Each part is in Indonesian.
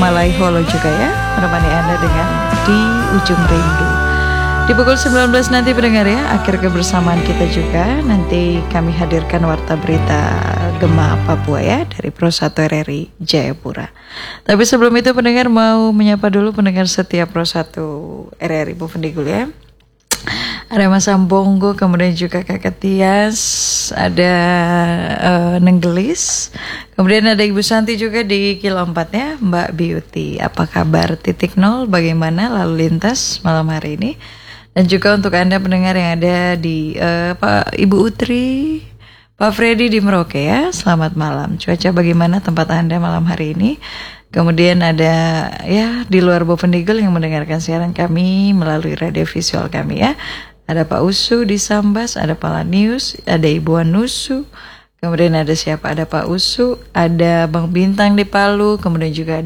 Malaiholo juga ya, menemani Anda dengan Di Ujung Rindu. Di pukul 19 nanti pendengar ya, akhir kebersamaan kita juga. Nanti kami hadirkan warta berita Gema Papua ya, dari Pro 1 RRI Jayapura. Tapi sebelum itu pendengar mau menyapa dulu pendengar setiap Pro 1 RRI Bu Pendigul ya. Ada Mas Ambonggo, kemudian juga Kakak Tias, ada Nenggelis, kemudian ada Ibu Santi juga di Kilo 4 ya, Mbak Beauty. Apa kabar titik nol, bagaimana lalu lintas malam hari ini? Dan juga untuk Anda pendengar yang ada di Pak Ibu Utri, Pak Freddy di Merauke ya, selamat malam. Cuaca bagaimana tempat Anda malam hari ini? Kemudian ada ya di luar Bu Pendigul yang mendengarkan siaran kami melalui radio visual kami ya. Ada Pak Usu di Sambas, ada Pak Lanius, ada Ibu Anusu, kemudian ada siapa? Ada Pak Usu, ada Bang Bintang di Palu, kemudian juga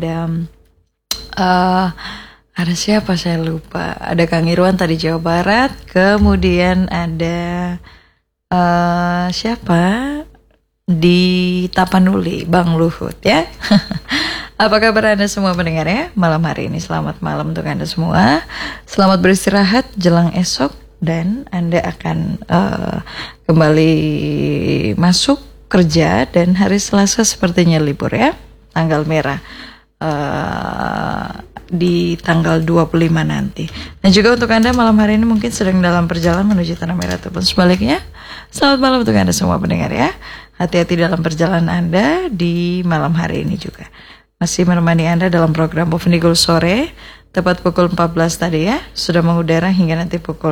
ada siapa saya lupa. Ada Kang Irwan tadi Jawa Barat, kemudian ada siapa di Tapanuli, Bang Luhut ya. Apa kabar Anda semua pendengar ya? Malam hari ini selamat malam untuk Anda semua. Selamat beristirahat jelang esok dan Anda akan kembali masuk kerja dan hari Selasa sepertinya libur ya. Tanggal merah di tanggal 25 nanti. Dan juga untuk Anda malam hari ini mungkin sedang dalam perjalanan menuju Tanah Merah ataupun sebaliknya. Selamat malam untuk Anda semua pendengar ya. Hati-hati dalam perjalanan Anda di malam hari ini juga. Masih menemani Anda dalam program Bu Pendigul sore, tepat pukul 14 tadi ya. Sudah mengudara hingga nanti pukul